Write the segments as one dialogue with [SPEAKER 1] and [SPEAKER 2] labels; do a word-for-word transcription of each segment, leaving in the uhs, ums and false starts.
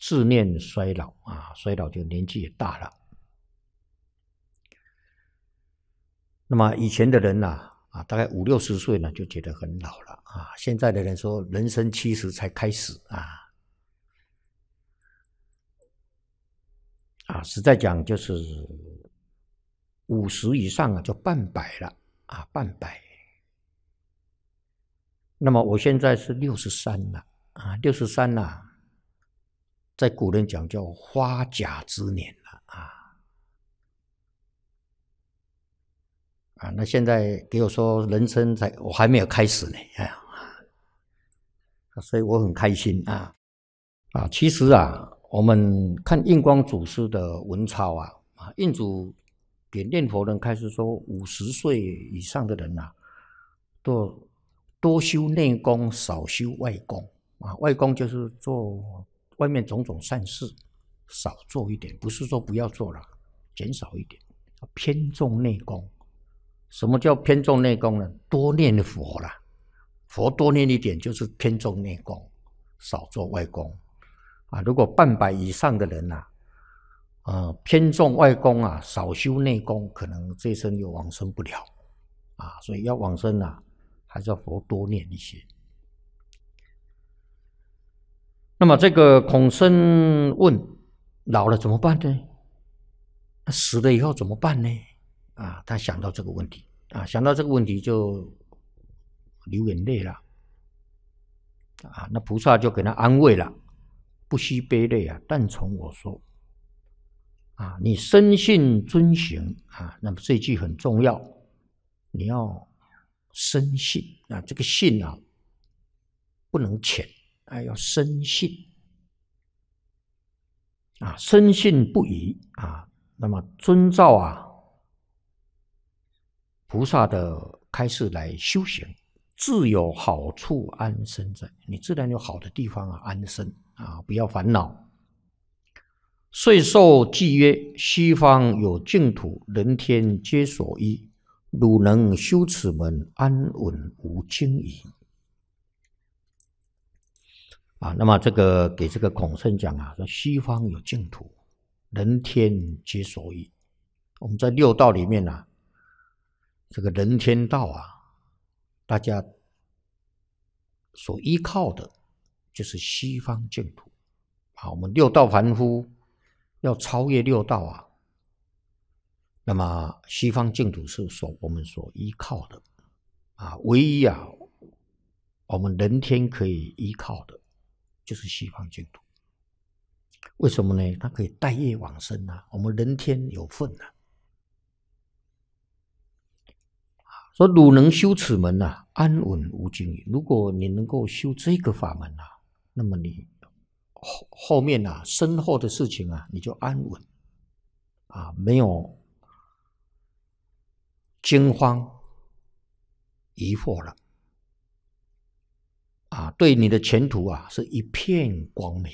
[SPEAKER 1] 自念衰老啊，衰老就年纪也大了。那么以前的人呐、啊，啊，大概五六十岁呢就觉得很老了啊。现在的人说人生七十才开始啊，啊，实在讲就是五十以上啊就半百了啊，半百。那么我现在是六十三了啊，六十三了，在古人讲叫花甲之年了啊。啊，那现在给我说人生才我还没有开始呢，哎呀，所以我很开心啊啊！其实啊，我们看印光祖师的文钞啊啊，印祖给念佛人开始说，五十岁以上的人啊，多多修内功，少修外功啊。外功就是做外面种种善事，少做一点，不是说不要做了，减少一点，偏重内功。什么叫偏重内功呢？多念佛啦，佛多念一点就是偏重内功，少做外功啊。如果半百以上的人呐、啊，呃，偏重外功啊，少修内功，可能这一生又往生不了啊。所以要往生啊，还是要佛多念一些。那么这个孔生问：老了怎么办呢？死了以后怎么办呢？啊，他想到这个问题啊，想到这个问题就流眼泪了啊。那菩萨就给他安慰了，不须悲泪啊，但从我说啊，你深信遵行啊。那么这句很重要，你要深信啊，这个信啊不能浅啊，要深信啊，深信不疑啊。那么遵照啊菩萨的开示来修行，自有好处安身在，你自然有好的地方啊，安身啊，不要烦恼。遂受记曰：西方有净土，人天皆所依，汝能修此门，安稳无惊疑。啊，那么这个给这个孔圣讲啊，说西方有净土，人天皆所依。我们在六道里面啊，这个人天道啊，大家所依靠的就是西方净土啊。我们六道凡夫要超越六道啊，那么西方净土是所我们所依靠的啊。唯一啊，我们人天可以依靠的就是西方净土。为什么呢？它可以带业往生啊，我们人天有份啊。说汝能修此门啊，安稳无惊疑。如果你能够修这个法门啊，那么你后后面啊身后的事情啊，你就安稳啊，没有惊慌疑惑了啊，对你的前途啊是一片光明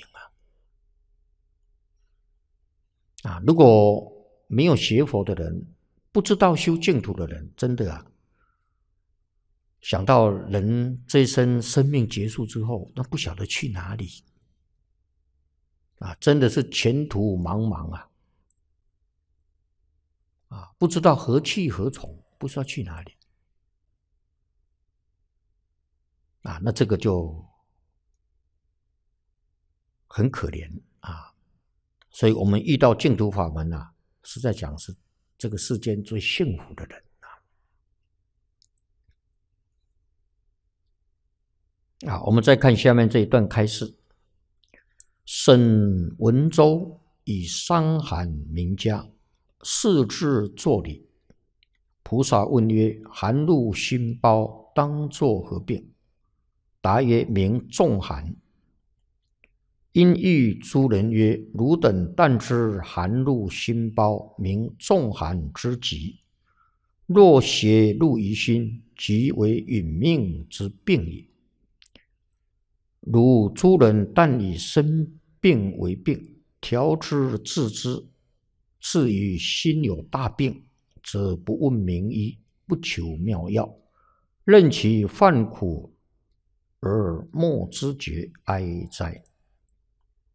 [SPEAKER 1] 啊啊！如果没有学佛的人，不知道修净土的人，真的啊。想到人这一生生命结束之后，那不晓得去哪里啊，真的是前途茫茫啊！啊，不知道何去何从，不知道去哪里啊，那这个就很可怜啊！所以我们遇到净土法门啊，实在讲是这个世间最幸福的人。啊，我们再看下面这一段开示。沈文州以伤寒名家，视之作礼。菩萨问曰：寒入心包，当作何病？答曰：名重寒。因欲诸人曰：汝等但知寒入心包，名重寒之疾。若邪入于心，即为殒命之病也。如诸人但以生病为病，调之治之，至于心有大病，则不问名医，不求妙药，任其犯苦而莫知觉，哀哉！